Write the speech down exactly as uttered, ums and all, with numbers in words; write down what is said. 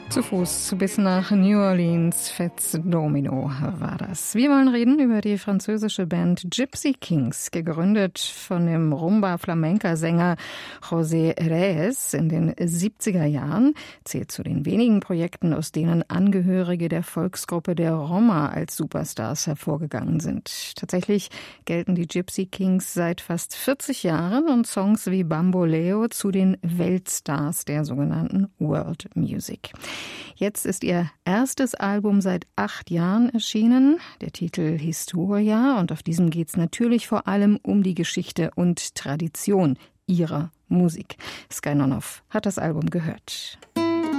Zu Fuß bis nach New Orleans, Fats Domino war das. Wir wollen reden über die französische Band Gypsy Kings, gegründet von dem Rumba-Flamenca-Sänger José Reyes in den siebziger Jahren, zählt zu den wenigen Projekten, aus denen Angehörige der Volksgruppe der Roma als Superstars hervorgegangen sind. Tatsächlich gelten die Gypsy Kings seit fast vierzig Jahren und Songs wie Bamboleo zu den Weltstars der sogenannten World Music. Jetzt ist ihr erstes Album seit acht Jahren erschienen, der Titel Historia, und auf diesem geht es natürlich vor allem um die Geschichte und Tradition ihrer Musik. Sky Nonov hat das Album gehört.